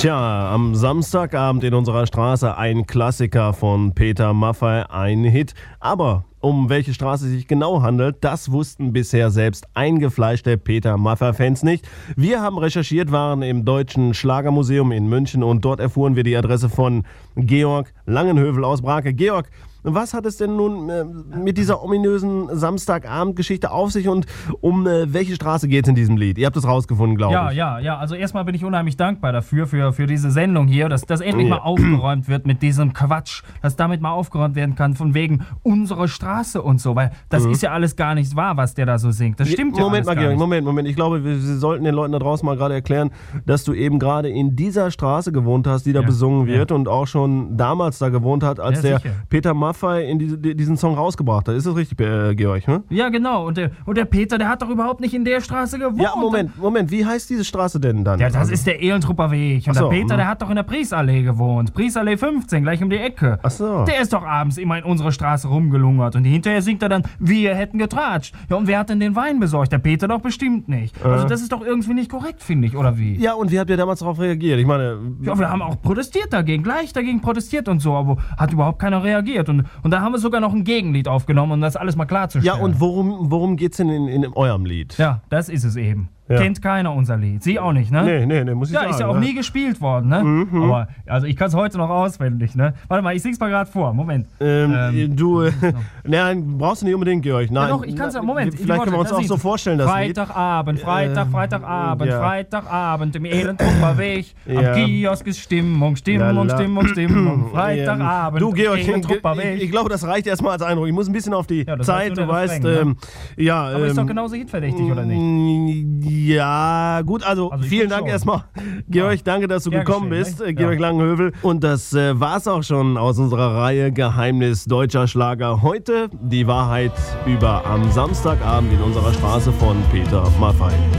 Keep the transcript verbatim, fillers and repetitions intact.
Tja, am Samstagabend in unserer Straße ein Klassiker von Peter Maffay, ein Hit. Aber um welche Straße es sich genau handelt, das wussten bisher selbst eingefleischte Peter Maffay-Fans nicht. Wir haben recherchiert, waren im Deutschen Schlagermuseum in München und dort erfuhren wir die Adresse von Georg Langenhövel aus Brake. Georg, was hat es denn nun äh, mit dieser ominösen Samstagabend-Geschichte auf sich und um äh, welche Straße geht es in diesem Lied? Ihr habt es rausgefunden, glaube ja, ich. Ja, ja, ja. Also erstmal bin ich unheimlich dankbar dafür, für, für diese Sendung hier, dass das endlich ja. mal aufgeräumt wird mit diesem Quatsch, dass damit mal aufgeräumt werden kann von wegen unsere Straße und so, weil das mhm. ist ja alles gar nicht wahr, was der da so singt. Das stimmt ja Moment alles mal, gar Georg, nicht. Moment, Moment. Ich glaube, wir, wir sollten den Leuten da draußen mal gerade erklären, dass du eben gerade in dieser Straße gewohnt hast, die da ja. besungen wird ja. und auch schon damals da gewohnt hat, als ja, der sicher. Peter Maffay in diese, diesen Song rausgebracht hat. Ist das richtig, äh, Georg? Ne? Ja, genau. Und der, und der Peter, der hat doch überhaupt nicht in der Straße gewohnt. Ja, Moment, Moment. Wie heißt diese Straße denn dann? Ja, das also, ist der Ehlentrupper Weg. Und so, der Peter, mh. der hat doch in der Priesallee gewohnt. Priesallee fünfzehn, gleich um die Ecke. Ach so. Der ist doch abends immer in unsere Straße rumgelungert. Und hinterher singt er dann, wir hätten getratscht. Ja, und wer hat denn den Wein besorgt? Der Peter doch bestimmt nicht. Äh. Also das ist doch irgendwie nicht korrekt, finde ich, oder wie? Ja, und wie habt ihr damals darauf reagiert? Ich meine... Ja, wir haben auch protestiert dagegen, gleich dagegen protestiert und so, aber hat überhaupt keiner reagiert. Und, und da haben wir sogar noch ein Gegenlied aufgenommen, um das alles mal klarzustellen. Ja, und worum, worum geht's denn in, in eurem Lied? Ja, das ist es eben. Ja. Kennt keiner unser Lied. Sie auch nicht, ne? Nee, nee, nee, muss ich ja, sagen. Ja, ist ja auch ne? nie gespielt worden, ne? Mhm. Aber, also ich kann es heute noch auswendig, ne? Warte mal, ich sing's mal gerade vor. Moment. Ähm, ähm, du, äh, nein, brauchst du nicht unbedingt, Georg. Nein, ja doch, ich kann's ja, Moment. Vielleicht können wir uns auch so vorstellen, das Freitagabend, Freitag, Lied. Freitagabend, ja. Freitagabend, im Elendtrupper Weg. Ja. Am Kiosk ist Stimmung, Stimmung, Lala. Stimmung, Stimmung. Freitagabend, du, Georg, Elendtrupper ich, Weg. ich glaube, das reicht erstmal als Eindruck. Ich muss ein bisschen auf die ja, Zeit, du weißt. Refrain, ähm, ne? ja, Aber ähm, ist doch genauso hitverdächtig, oder nicht? Ja, gut, also, also vielen Dank schon. erstmal, Georg, ja. danke, dass du Gern gekommen geschehen, bist, ne? äh, Georg ja. Langenhövel. Und das äh, war's auch schon aus unserer Reihe Geheimnis deutscher Schlager. Heute die Wahrheit über am Samstagabend in unserer Straße von Peter Maffay.